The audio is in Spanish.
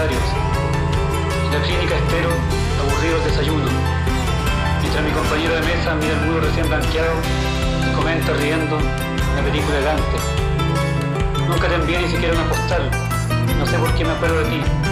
sanitarios. En la clínica espero aburrido el desayuno. Mientras mi compañero de mesa mira el muro recién blanqueado y comenta riendo una película de Dante. Nunca te envié ni siquiera una postal. No sé por qué me acuerdo de ti.